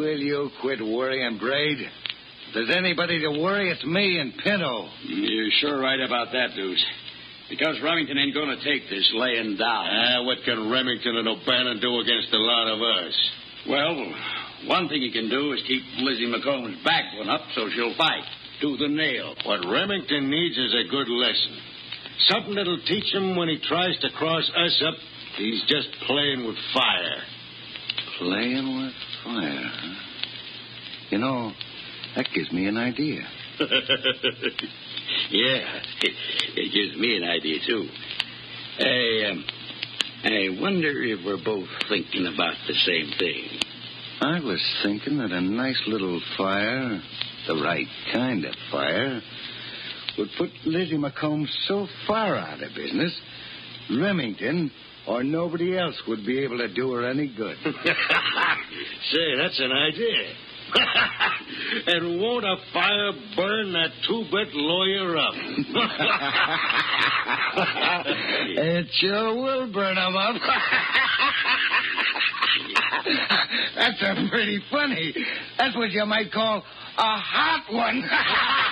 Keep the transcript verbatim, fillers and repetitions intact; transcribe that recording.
Will you quit worrying, Braid? If there's anybody to worry, it's me and Pinto. You're sure right about that, Deuce. Because Remington ain't going to take this laying down. Ah, what can Remington and O'Bannon do against a lot of us? Well, one thing he can do is keep Lizzie McComb's backbone up so she'll fight to the nail. What Remington needs is a good lesson. Something that'll teach him when he tries to cross us up, he's just playing with fire. Playing with fire, huh? You know, that gives me an idea. Yeah, it, it gives me an idea, too. Hey, um, I wonder if we're both thinking about the same thing. I was thinking that a nice little fire, the right kind of fire, would put Lizzie McComb so far out of business, Remington or nobody else would be able to do her any good. Say, that's an idea. And won't a fire burn that two-bit lawyer up? It sure will burn him up. That's a pretty funny. That's what you might call a hot one.